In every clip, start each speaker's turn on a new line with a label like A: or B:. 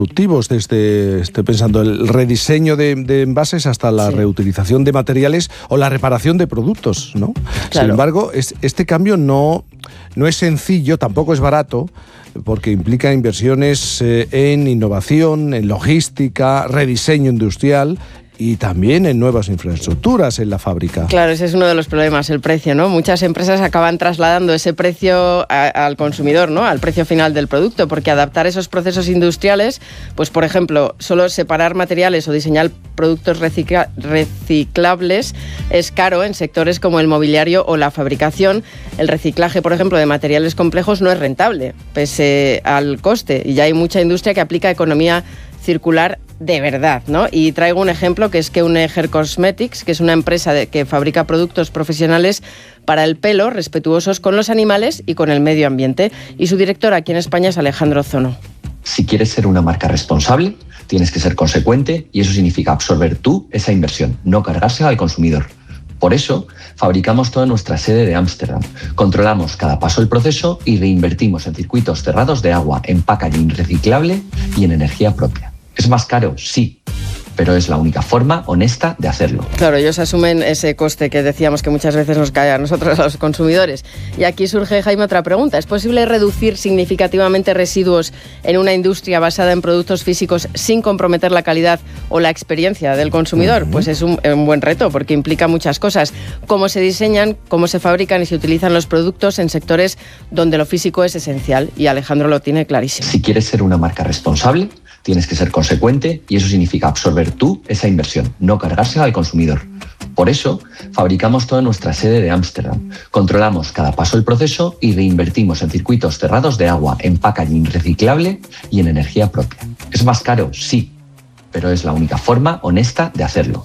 A: productivos, desde, estoy pensando, el rediseño de envases hasta la reutilización de materiales o la reparación de productos, ¿no? Claro. Sin embargo, este cambio no es sencillo, tampoco es barato, porque implica inversiones en innovación, en logística, rediseño industrial y también en nuevas infraestructuras en la fábrica.
B: Claro, ese es uno de los problemas, el precio, ¿no? Muchas empresas acaban trasladando ese precio al consumidor, ¿no? Al precio final del producto, porque adaptar esos procesos industriales, pues por ejemplo, solo separar materiales o diseñar productos reciclables es caro en sectores como el mobiliario o la fabricación. El reciclaje, por ejemplo, de materiales complejos no es rentable, pese al coste, y ya hay mucha industria que aplica economía circular de verdad, ¿no? Y traigo un ejemplo, que es que Hair Cosmetics, que es una empresa que fabrica productos profesionales para el pelo, respetuosos con los animales y con el medio ambiente. Y su director aquí en España es Alejandro Zono.
C: Si quieres ser una marca responsable, tienes que ser consecuente, y eso significa absorber tú esa inversión, no cargársela al consumidor. Por eso, fabricamos toda nuestra sede de Ámsterdam, controlamos cada paso del proceso y reinvertimos en circuitos cerrados de agua, en packaging reciclable y en energía propia. ¿Es más caro? Sí, pero es la única forma honesta de hacerlo.
B: Claro, ellos asumen ese coste que decíamos que muchas veces nos cae a nosotros, a los consumidores. Y aquí surge, Jaime, otra pregunta. ¿Es posible reducir significativamente residuos en una industria basada en productos físicos sin comprometer la calidad o la experiencia del consumidor? Pues es un buen reto, porque implica muchas cosas. Cómo se diseñan, cómo se fabrican y se utilizan los productos en sectores donde lo físico es esencial. Y Alejandro lo tiene clarísimo.
C: Si quieres ser una marca responsable, tienes que ser consecuente, y eso significa absorber tú esa inversión, no cargársela al consumidor. Por eso, fabricamos toda nuestra sede de Ámsterdam, controlamos cada paso del proceso y reinvertimos en circuitos cerrados de agua, en packaging reciclable y en energía propia. ¿Es más caro? Sí, pero es la única forma honesta de hacerlo.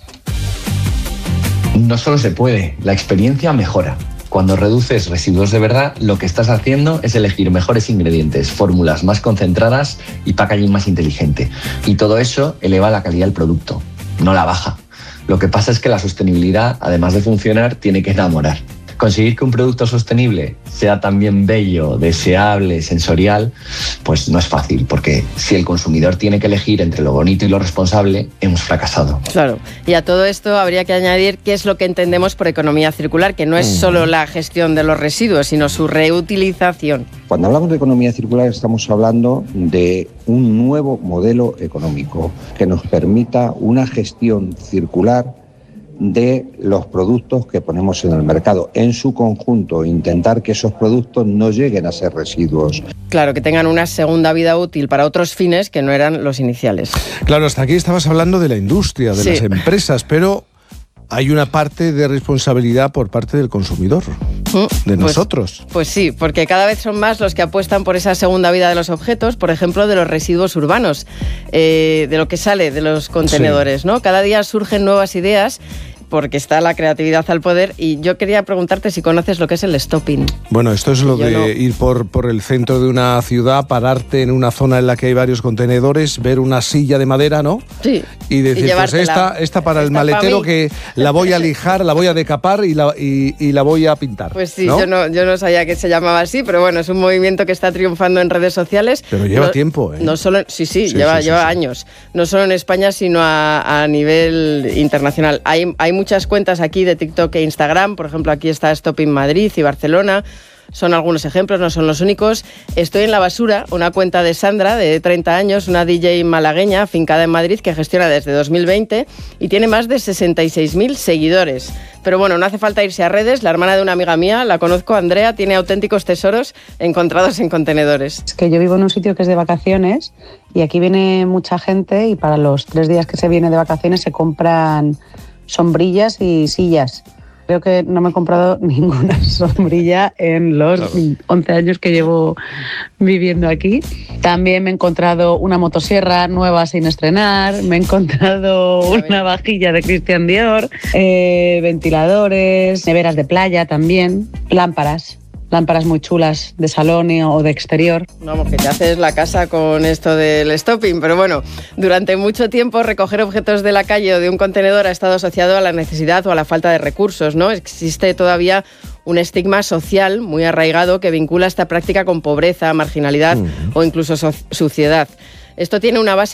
C: No solo se puede, la experiencia mejora. Cuando reduces residuos de verdad, lo que estás haciendo es elegir mejores ingredientes, fórmulas más concentradas y packaging más inteligente. Y todo eso eleva la calidad del producto, no la baja. Lo que pasa es que la sostenibilidad, además de funcionar, tiene que enamorar. Conseguir que un producto sostenible sea también bello, deseable, sensorial, pues no es fácil, porque si el consumidor tiene que elegir entre lo bonito y lo responsable, hemos fracasado.
B: Claro, y a todo esto habría que añadir qué es lo que entendemos por economía circular, que no es solo la gestión de los residuos, sino su reutilización.
D: Cuando hablamos de economía circular estamos hablando de un nuevo modelo económico que nos permita una gestión circular de los productos que ponemos en el mercado en su conjunto, intentar que esos productos no lleguen a ser residuos.
B: Claro, que tengan una segunda vida útil para otros fines que no eran los iniciales.
A: Claro, hasta aquí estabas hablando de la industria, de las empresas, pero hay una parte de responsabilidad por parte del consumidor, de nosotros.
B: Pues sí, porque cada vez son más los que apuestan por esa segunda vida de los objetos, por ejemplo, de los residuos urbanos, de lo que sale de los contenedores, ¿no? Cada día surgen nuevas ideas, porque está la creatividad al poder, y yo quería preguntarte si conoces lo que es el stopping.
A: Bueno, esto es lo de ir por el centro de una ciudad, pararte en una zona en la que hay varios contenedores, ver una silla de madera, ¿no?
B: Sí.
A: Y decir, pues esta para el maletero, que la voy a lijar, la voy a decapar y la voy a pintar.
B: Pues sí,
A: ¿no?
B: yo no sabía que se llamaba así, pero bueno, es un movimiento que está triunfando en redes sociales.
A: Pero lleva tiempo, ¿eh?
B: No solo, lleva años. No solo en España, sino a nivel internacional. Hay muchas cuentas aquí de TikTok e Instagram, por ejemplo, aquí está Stopping Madrid y Barcelona. Son algunos ejemplos, no son los únicos. Estoy en la basura, una cuenta de Sandra, de 30 años, una DJ malagueña afincada en Madrid, que gestiona desde 2020 y tiene más de 66.000 seguidores. Pero bueno, no hace falta irse a redes. La hermana de una amiga mía, la conozco, Andrea, tiene auténticos tesoros encontrados en contenedores.
E: Es que yo vivo en un sitio que es de vacaciones y aquí viene mucha gente, y para los 3 días que se viene de vacaciones se compran sombrillas y sillas. Creo que no me he comprado ninguna sombrilla en los 11 años que llevo viviendo aquí. También me he encontrado una motosierra nueva sin estrenar, me he encontrado una vajilla de Christian Dior, ventiladores, neveras de playa también, lámparas muy chulas de salón o de exterior.
B: Vamos, que te haces la casa con esto del stopping, pero bueno, durante mucho tiempo recoger objetos de la calle o de un contenedor ha estado asociado a la necesidad o a la falta de recursos, ¿no? Existe todavía un estigma social muy arraigado que vincula esta práctica con pobreza, marginalidad o incluso suciedad. Esto tiene una base